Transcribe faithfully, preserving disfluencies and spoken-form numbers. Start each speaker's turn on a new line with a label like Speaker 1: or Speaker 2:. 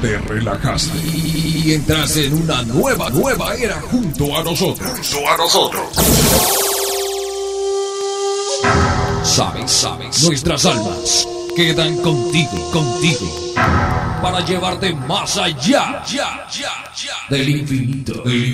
Speaker 1: te relajaste y entras en una nueva, nueva era junto a nosotros. Junto a nosotros. Sabes, sabes, nuestras almas quedan contigo, contigo, para llevarte más allá, ya, ya, ya, del infinito, del